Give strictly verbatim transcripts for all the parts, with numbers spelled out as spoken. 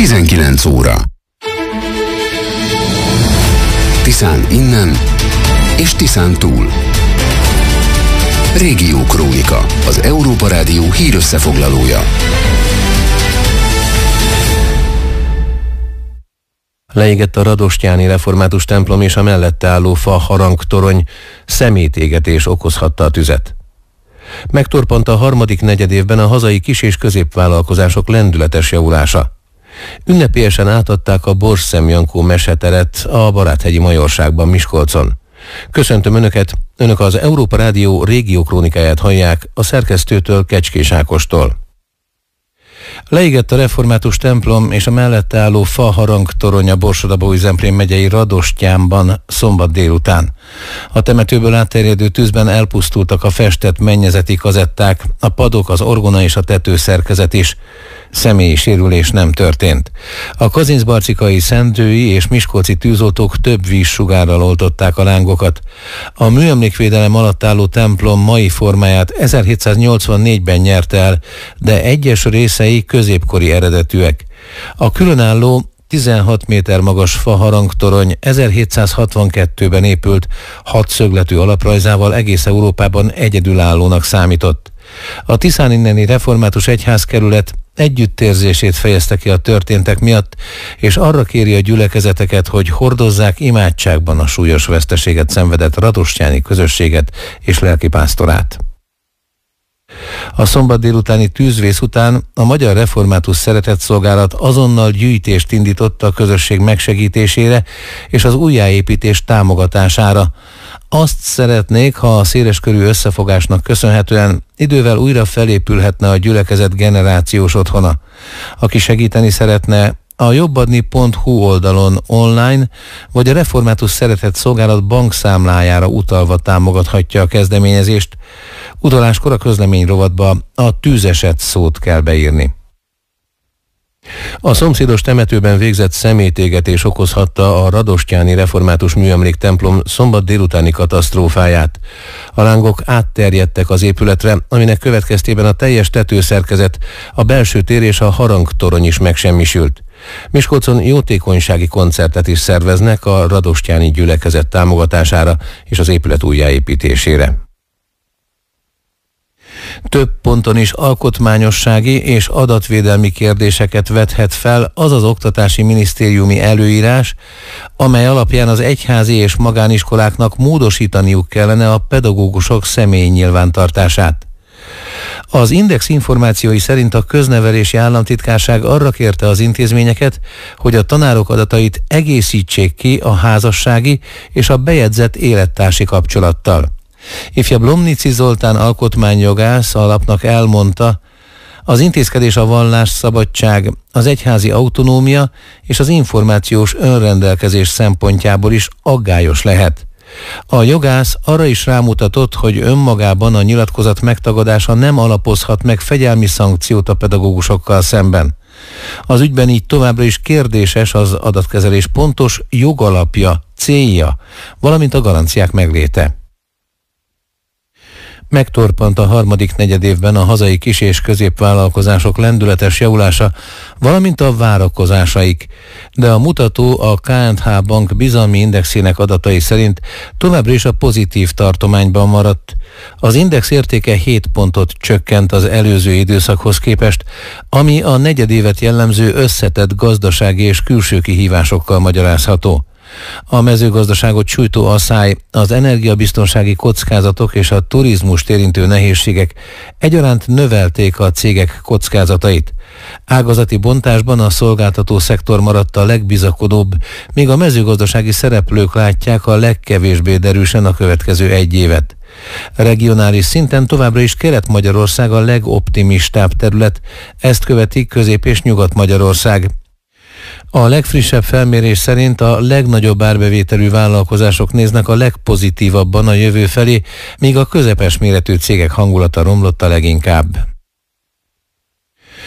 tizenkilenc óra. Tiszán innen és Tiszán túl. Régiókrónika, az Európa Rádió hírösszefoglalója. Leégett a radostyáni református templom és a mellette álló fa harangtorony, szemétégetés okozhatta a tüzet. Megtorpant a harmadik negyedévben a hazai kis- és középvállalkozások lendületes javulása. Ünnepélyesen átadták a Borsszem Jankó meseteret a Baráthegyi Majorságban, Miskolcon. Köszöntöm Önöket, Önök az Európa Rádió régiókrónikáját hallják a szerkesztőtől, Kecskés Ákostól. Leégett a református templom és a mellette álló fa harangtorony a Borsod-Abaúj-Zemplén megyei Radostyánban szombat délután. A temetőből átterjedő tűzben elpusztultak a festett mennyezeti kazetták, a padok, az orgona és a tetőszerkezet is. Személyi sérülés nem történt. A kazincbarcikai, szendrői és miskolci tűzoltók több vízsugárral oltották a lángokat. A műemlékvédelem alatt álló templom mai formáját ezerhétszáznyolcvannégyben nyerte el, de egyes részei középkori eredetűek. A különálló tizenhat méter magas fa harangtorony ezerhétszázhatvankettőben épült, hatszögletű alaprajzával egész Európában egyedülállónak számított. A Tiszán inneni református egyházkerület együttérzését fejezte ki a történtek miatt, és arra kéri a gyülekezeteket, hogy hordozzák imádságban a súlyos veszteséget szenvedett radostyáni közösséget és lelkipásztorát. A szombat délutáni tűzvész után a Magyar Református Szeretetszolgálat azonnal gyűjtést indított a közösség megsegítésére és az újjáépítés támogatására. Azt szeretnék, ha a széleskörű összefogásnak köszönhetően idővel újra felépülhetne a gyülekezet generációs otthona. Aki segíteni szeretne, a jobbadni pont hu oldalon online vagy a Református Szeretetszolgálat bankszámlájára utalva támogathatja a kezdeményezést. Utaláskor a közlemény rovatba a tűzeset szót kell beírni. A szomszédos temetőben végzett szemétégetés okozhatta a radostyáni református műemlék templom szombat délutáni katasztrófáját. A lángok átterjedtek az épületre, aminek következtében a teljes tetőszerkezet, a belső tér és a harangtorony is megsemmisült. Miskolcon jótékonysági koncertet is szerveznek a radostyáni gyülekezet támogatására és az épület újjáépítésére. Több ponton is alkotmányossági és adatvédelmi kérdéseket vethet fel az az oktatási minisztériumi előírás, amely alapján az egyházi és magániskoláknak módosítaniuk kellene a pedagógusok személyi nyilvántartását. Az Index információi szerint a Köznevelési Államtitkárság arra kérte az intézményeket, hogy a tanárok adatait egészítsék ki a házassági és a bejegyzett élettársi kapcsolattal. Ifjabb Lomnici Zoltán alkotmányjogász a lapnak elmondta, az intézkedés a vallásszabadság, az egyházi autonómia és az információs önrendelkezés szempontjából is aggályos lehet. A jogász arra is rámutatott, hogy önmagában a nyilatkozat megtagadása nem alapozhat meg fegyelmi szankciót a pedagógusokkal szemben. Az ügyben így továbbra is kérdéses az adatkezelés pontos jogalapja, célja, valamint a garanciák megléte. Megtorpant a harmadik negyedévben a hazai kis- és középvállalkozások lendületes javulása, valamint a várakozásaik, de a mutató a ká és há Bank bizalmi indexének adatai szerint továbbra is a pozitív tartományban maradt. Az index értéke hét pontot csökkent az előző időszakhoz képest, ami a negyedévet jellemző összetett gazdasági és külső kihívásokkal magyarázható. A mezőgazdaságot sújtó asszály, az energiabiztonsági kockázatok és a turizmust érintő nehézségek egyaránt növelték a cégek kockázatait. Ágazati bontásban a szolgáltató szektor maradt a legbizakodóbb, míg a mezőgazdasági szereplők látják a legkevésbé derűsen a következő egy évet. Regionális szinten továbbra is Kelet-Magyarország a legoptimistább terület, ezt követi Közép- és Nyugat-Magyarország. A legfrissebb felmérés szerint a legnagyobb árbevételű vállalkozások néznek a legpozitívabban a jövő felé, míg a közepes méretű cégek hangulata romlott a leginkább.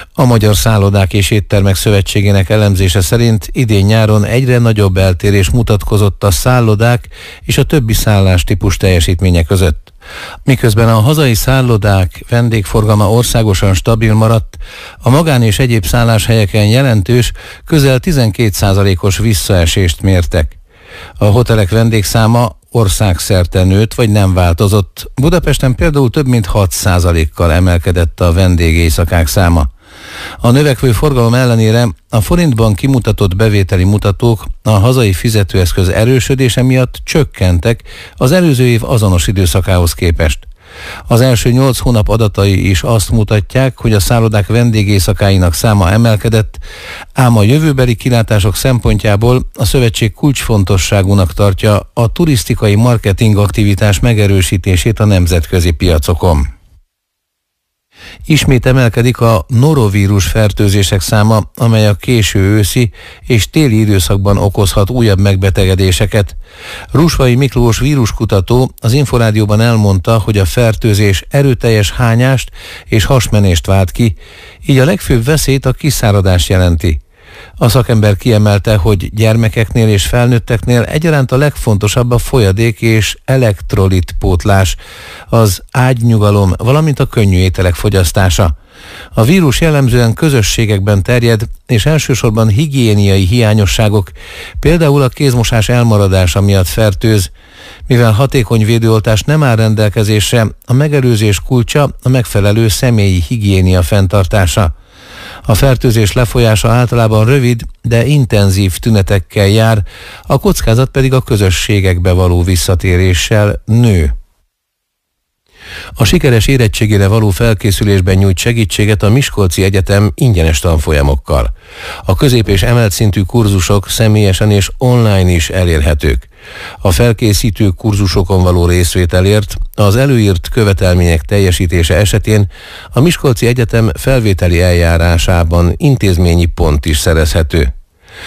A Magyar Szállodák és Éttermek Szövetségének elemzése szerint idén nyáron egyre nagyobb eltérés mutatkozott a szállodák és a többi szállástípus teljesítménye között. Miközben a hazai szállodák vendégforgalma országosan stabil maradt, a magán és egyéb szálláshelyeken jelentős, közel tizenkét százalékos visszaesést mértek. A hotelek vendégszáma országszerte nőtt, vagy nem változott. Budapesten például több mint hat százalékkal emelkedett a vendégéjszakák száma. A növekvő forgalom ellenére a forintban kimutatott bevételi mutatók a hazai fizetőeszköz erősödése miatt csökkentek az előző év azonos időszakához képest. Az első nyolc hónap adatai is azt mutatják, hogy a szállodák vendégéjszakáinak száma emelkedett, ám a jövőbeli kilátások szempontjából a szövetség kulcsfontosságúnak tartja a turisztikai marketing aktivitás megerősítését a nemzetközi piacokon. Ismét emelkedik a norovírus fertőzések száma, amely a késő őszi és téli időszakban okozhat újabb megbetegedéseket. Rusvai Miklós víruskutató az Inforádióban elmondta, hogy a fertőzés erőteljes hányást és hasmenést vált ki, így a legfőbb veszélyt a kiszáradás jelenti. A szakember kiemelte, hogy gyermekeknél és felnőtteknél egyaránt a legfontosabb a folyadék és elektrolit pótlás, az ágynyugalom, valamint a könnyű ételek fogyasztása. A vírus jellemzően közösségekben terjed, és elsősorban higiéniai hiányosságok, például a kézmosás elmaradása miatt fertőz. Mivel hatékony védőoltás nem áll rendelkezésre, a megelőzés kulcsa a megfelelő személyi higiénia fenntartása. A fertőzés lefolyása általában rövid, de intenzív tünetekkel jár, a kockázat pedig a közösségekbe való visszatéréssel nő. A sikeres érettségére való felkészülésben nyújt segítséget a Miskolci Egyetem ingyenes tanfolyamokkal. A közép- és emelt szintű kurzusok személyesen és online is elérhetők. A felkészítő kurzusokon való részvételért az előírt követelmények teljesítése esetén a Miskolci Egyetem felvételi eljárásában intézményi pont is szerezhető.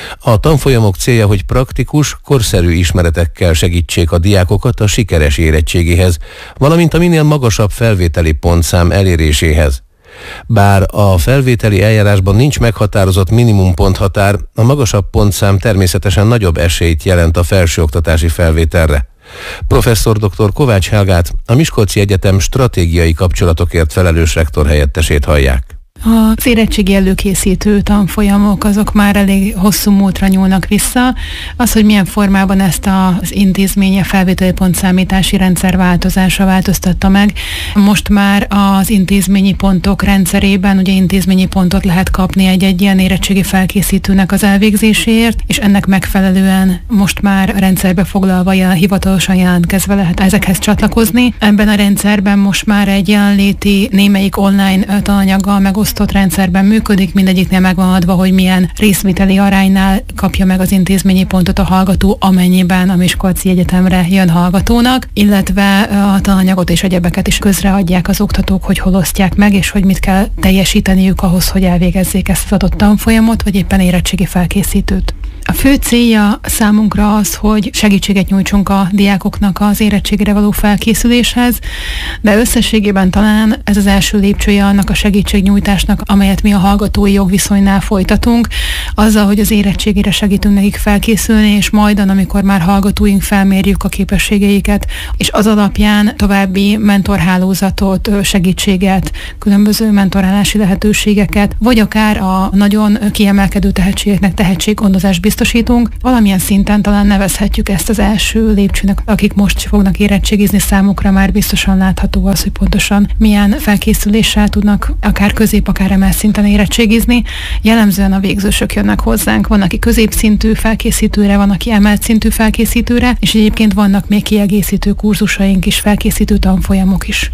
A tanfolyamok célja, hogy praktikus, korszerű ismeretekkel segítsék a diákokat a sikeres érettségéhez, valamint a minél magasabb felvételi pontszám eléréséhez. Bár a felvételi eljárásban nincs meghatározott minimum ponthatár, a magasabb pontszám természetesen nagyobb esélyt jelent a felsőoktatási felvételre. Professzor dr. Kovács Helgát, a Miskolci Egyetem stratégiai kapcsolatokért felelős rektor helyettesét hallják. Az érettségi előkészítő tanfolyamok azok már elég hosszú múltra nyúlnak vissza. Az, hogy milyen formában ezt az intézménye felvételi pontszámítási rendszer változása változtatta meg. Most már az intézményi pontok rendszerében ugye intézményi pontot lehet kapni egy-egy ilyen érettségi felkészítőnek az elvégzéséért, és ennek megfelelően most már rendszerbe foglalva, jel, hivatalosan jelentkezve lehet ezekhez csatlakozni. Ebben a rendszerben most már egy jelenléti némelyik online tananyaggal megosztott rendszerben működik, mindegyiknél megvan adva, hogy milyen részvételi aránynál kapja meg az intézményi pontot a hallgató, amennyiben a Miskolci Egyetemre jön hallgatónak, illetve a tananyagot és egyebeket is közreadják az oktatók, hogy hol osztják meg, és hogy mit kell teljesíteniük ahhoz, hogy elvégezzék ezt az adott tanfolyamot, vagy éppen érettségi felkészítőt. A fő célja számunkra az, hogy segítséget nyújtsunk a diákoknak az érettségére való felkészüléshez, de összességében talán ez az első lépcsője annak a segítségnyújtásnak, amelyet mi a hallgatói jogviszonynál folytatunk, azzal, hogy az érettségére segítünk nekik felkészülni, és majdan, amikor már hallgatóink felmérjük a képességeiket, és az alapján további mentorhálózatot, segítséget, különböző mentorálási lehetőségeket, vagy akár a nagyon kiemelkedő tehetségeknek tehetséggondozás biztosítunk. Valamilyen szinten talán nevezhetjük ezt az első lépcsőnek, akik most fognak érettségizni, számukra már biztosan látható az, hogy pontosan milyen felkészüléssel tudnak akár közép, akár emelt szinten érettségizni. Jellemzően a végzősök jönnek hozzánk, van, aki középszintű felkészítőre, van, aki emelt szintű felkészítőre, és egyébként vannak még kiegészítő kurzusaink is, felkészítő tanfolyamok is.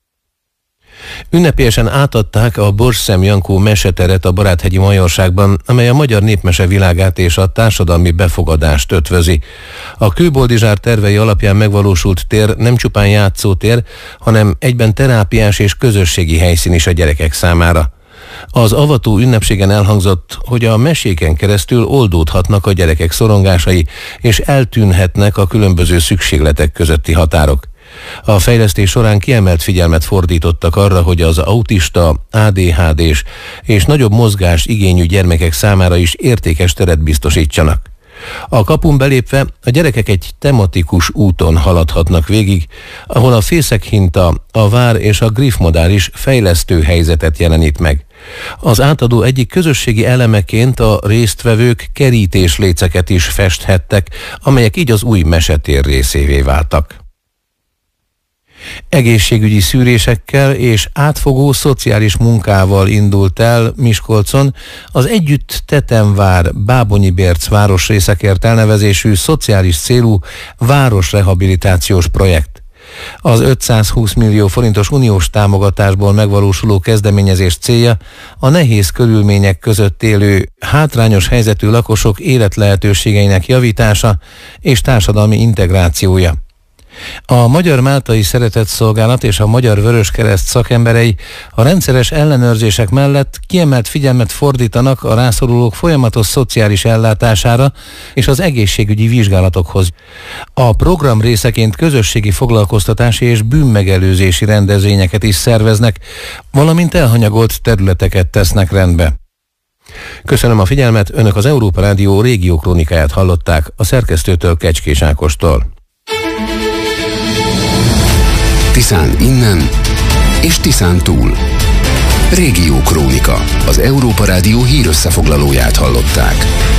Ünnepélyesen átadták a Borsszem Jankó meseteret a Baráthegyi Majorságban, amely a magyar népmese világát és a társadalmi befogadást ötvözi. A Kőboldizsár tervei alapján megvalósult tér nem csupán játszótér, hanem egyben terápiás és közösségi helyszín is a gyerekek számára. Az avató ünnepségen elhangzott, hogy a meséken keresztül oldódhatnak a gyerekek szorongásai, és eltűnhetnek a különböző szükségletek közötti határok. A fejlesztés során kiemelt figyelmet fordítottak arra, hogy az autista, á dé há dés és nagyobb mozgás igényű gyermekek számára is értékes teret biztosítsanak. A kapun belépve a gyerekek egy tematikus úton haladhatnak végig, ahol a fészekhinta, a vár és a griffmodál is fejlesztő helyzetet jelenít meg. Az átadó egyik közösségi elemeként a résztvevők kerítésléceket is festhettek, amelyek így az új mesetér részévé váltak. Egészségügyi szűrésekkel és átfogó szociális munkával indult el Miskolcon az Együtt Tetemvár Bábonyi-Bérc városrészekért elnevezésű szociális célú városrehabilitációs projekt. Az ötszázhúsz millió forintos uniós támogatásból megvalósuló kezdeményezés célja a nehéz körülmények között élő, hátrányos helyzetű lakosok életlehetőségeinek javítása és társadalmi integrációja. A Magyar Máltai Szeretetszolgálat és a Magyar Vöröskereszt szakemberei a rendszeres ellenőrzések mellett kiemelt figyelmet fordítanak a rászorulók folyamatos szociális ellátására és az egészségügyi vizsgálatokhoz. A program részeként közösségi foglalkoztatási és bűnmegelőzési rendezvényeket is szerveznek, valamint elhanyagolt területeket tesznek rendbe. Köszönöm a figyelmet, Önök az Európa Rádió régiókrónikáját hallották a szerkesztőtől, Kecskés Ákostól. Tiszán innen és Tiszán túl. Régiókrónika, az Európa Rádió hírösszefoglalóját hallották.